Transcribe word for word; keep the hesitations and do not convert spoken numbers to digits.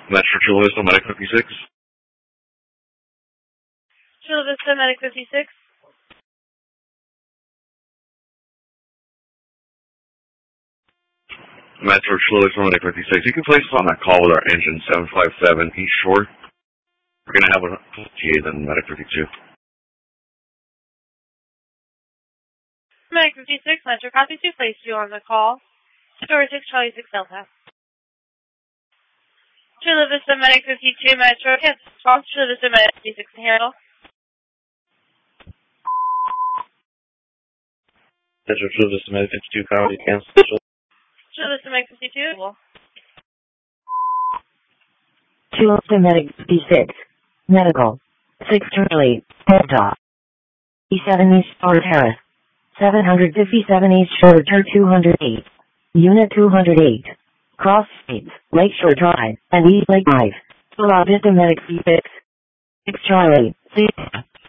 Metro Chula Vista Medic fifty-six. Chula Vista Medic fifty-six. Metro Chula Vista Medic fifty-six. You can place us on that call with our engine seven five seven East Shore. We're going to have a T A then Medic fifty-two. Medic fifty-six, Metro copy two, place you on the call. Store six, Charlie six Delta. Chula Vista Medic fifty-two, Metro, yes, response, Chula Vista Medic fifty-six to handle. Metro Chula Vista Medic fifty-two, copy, cancel. Chula Vista Medic fifty-two. Chula Vista Medic fifty-six. Medical. six Charlie, Delta. E seven East Star Terrace. seven fifty-seven East Shore, two hundred eight. Unit two hundred eight. Cross States, Lakeshore Drive, and East Lake Drive. Chula Vista Medic fifty-six. six Charlie, C.